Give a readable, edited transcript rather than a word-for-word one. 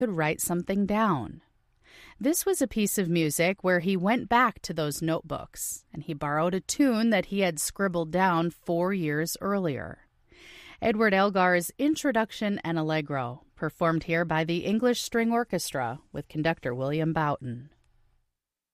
could write something down. This was a piece of music where he went back to those notebooks, and he borrowed a tune that he had scribbled down 4 years earlier. Edward Elgar's Introduction and Allegro, performed here by the English String Orchestra with conductor William Boughton.